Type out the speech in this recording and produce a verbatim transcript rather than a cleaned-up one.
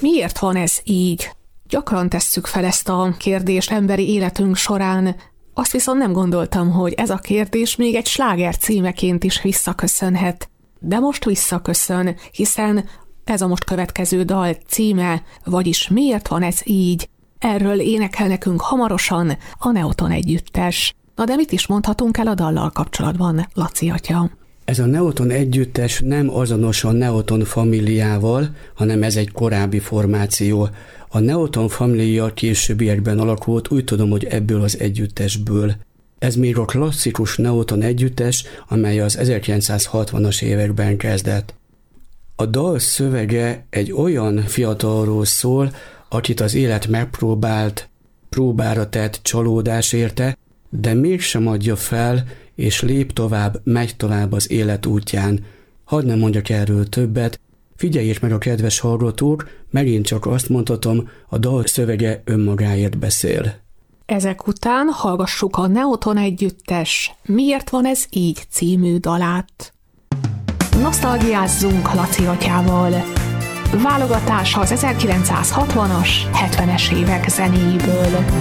Miért van ez így? Gyakran tesszük fel ezt a kérdést emberi életünk során, azt viszont nem gondoltam, hogy ez a kérdés még egy sláger címeként is visszaköszönhet. De most visszaköszön, hiszen ez a most következő dal címe, vagyis Miért van ez így? Erről énekel nekünk hamarosan a Neoton együttes. Na de mit is mondhatunk el a dallal kapcsolatban, Laci atya? Ez a Neoton együttes nem azonos a Neoton Familiával, hanem ez egy korábbi formáció. A Neoton Familia későbbiekben alakult, úgy tudom, hogy ebből az együttesből. Ez még a klasszikus Neoton együttes, amely az ezerkilencszázhatvanas években kezdett. A dal szövege egy olyan fiatalról szól, akit az élet megpróbált, próbára tett csalódás érte, de mégsem adja fel, és lép tovább, megy tovább az élet útján. Hadd nem mondjak erről többet, figyeljék meg a kedves hallgatók, megint csak azt mondhatom, a dal szövege önmagáért beszél. Ezek után hallgassuk a Neoton együttes Miért van ez így című dalát. Nosztalgiázzunk Laci atyával. Válogatás az ezerkilencszázhatvanas, hetvenes évek zenéiből.